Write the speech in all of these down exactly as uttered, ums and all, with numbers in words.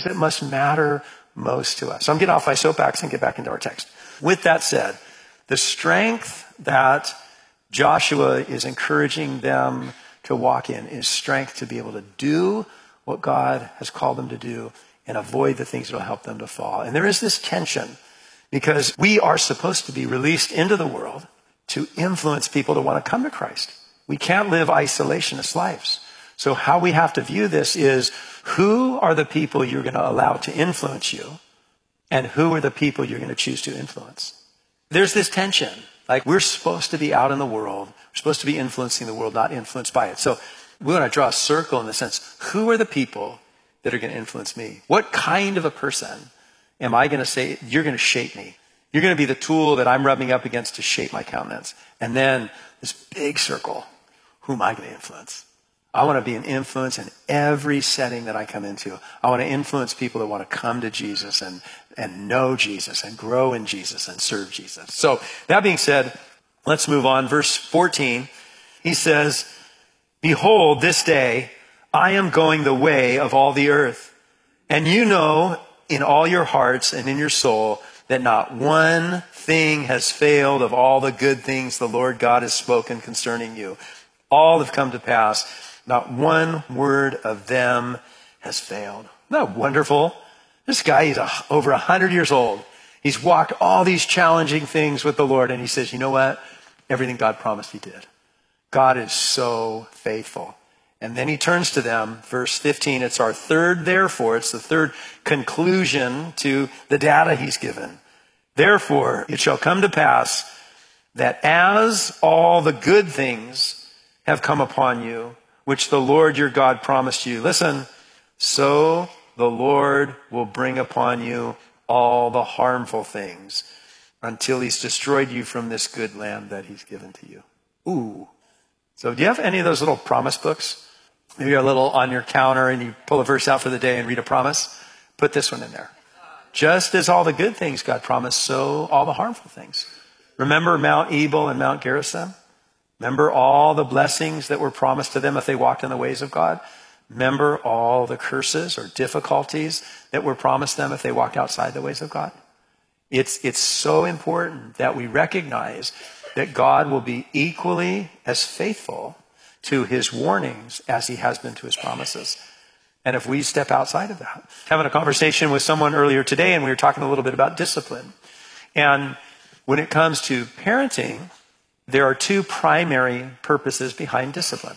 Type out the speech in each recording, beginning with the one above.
things that must matter most to us. So I'm getting off my soapbox and get back into our text. With that said, the strength that Joshua is encouraging them to walk in is strength to be able to do what God has called them to do and avoid the things that will help them to fall. And there is this tension because we are supposed to be released into the world to influence people to want to come to Christ. We can't live isolationist lives. So how we have to view this is, who are the people you're going to allow to influence you, and who are the people you're going to choose to influence? There's this tension. Like, we're supposed to be out in the world. We're supposed to be influencing the world, not influenced by it. So we want to draw a circle in the sense, who are the people that are going to influence me? What kind of a person am I going to say, you're going to shape me? You're going to be the tool that I'm rubbing up against to shape my countenance. And then this big circle, who am I going to influence? I want to be an influence in every setting that I come into. I want to influence people that want to come to Jesus and, and know Jesus and grow in Jesus and serve Jesus. So that being said, let's move on. Verse fourteen, he says, behold, this day I am going the way of all the earth. And you know in all your hearts and in your soul that not one thing has failed of all the good things the Lord God has spoken concerning you. All have come to pass. Not one word of them has failed. Isn't that wonderful? This guy, he's a, over a hundred years old. He's walked all these challenging things with the Lord. And he says, you know what? Everything God promised he did. God is so faithful. And then he turns to them, verse fifteen. It's our third therefore. It's the third conclusion to the data he's given. Therefore, it shall come to pass that as all the good things have come upon you, which the Lord your God promised you, listen, so the Lord will bring upon you all the harmful things until he's destroyed you from this good land that he's given to you. Ooh. So do you have any of those little promise books? Maybe you're a little on your counter and you pull a verse out for the day and read a promise. Put this one in there. Just as all the good things God promised, so all the harmful things. Remember Mount Ebal and Mount Gerizim? Remember all the blessings that were promised to them if they walked in the ways of God? Remember all the curses or difficulties that were promised them if they walked outside the ways of God? It's, it's so important that we recognize that God will be equally as faithful to his warnings as he has been to his promises. And if we step outside of that, having a conversation with someone earlier today, and we were talking a little bit about discipline. And when it comes to parenting, there are two primary purposes behind discipline.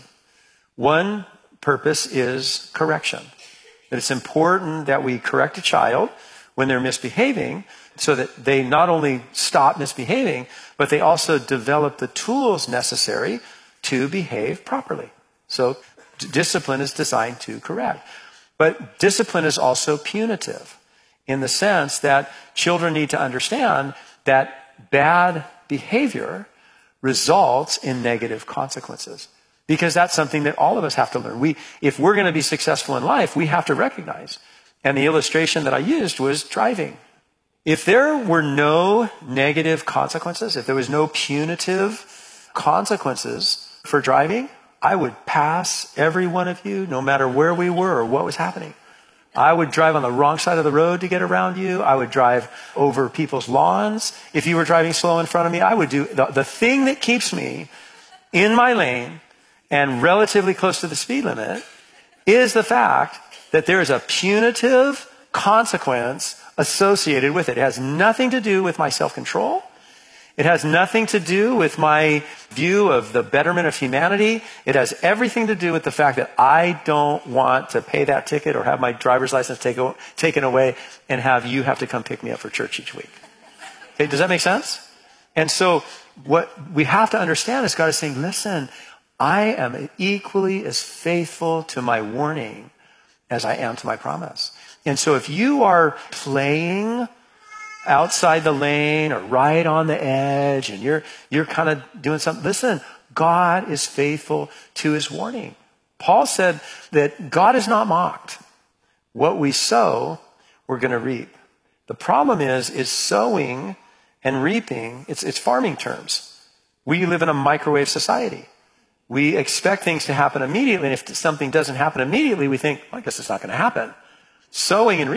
One purpose is correction. That it's important that we correct a child when they're misbehaving so that they not only stop misbehaving, but they also develop the tools necessary to behave properly. So d- discipline is designed to correct. But discipline is also punitive in the sense that children need to understand that bad behavior results in negative consequences. Because that's something that all of us have to learn. We, if we're going to be successful in life, we have to recognize. And the illustration that I used was driving. If there were no negative consequences, if there was no punitive consequences for driving, I would pass every one of you, no matter where we were or what was happening. I would drive on the wrong side of the road to get around you. I would drive over people's lawns. If you were driving slow in front of me, I would do the, the thing that keeps me in my lane and relatively close to the speed limit is the fact that there is a punitive consequence associated with it. It has nothing to do with my self-control. It has nothing to do with my view of the betterment of humanity. It has everything to do with the fact that I don't want to pay that ticket or have my driver's license take, taken away and have you have to come pick me up for church each week. Okay, does that make sense? And so what we have to understand is God is saying, listen, I am equally as faithful to my warning as I am to my promise. And so if you are playing outside the lane or right on the edge and you're you're kind of doing something, listen, God is faithful to his warning. Paul said that God is not mocked. What we sow, we're going to reap. The problem is, is sowing and reaping, it's, it's farming terms. We live in a microwave society. We expect things to happen immediately. And if something doesn't happen immediately, we think, well, I guess it's not going to happen. Sowing and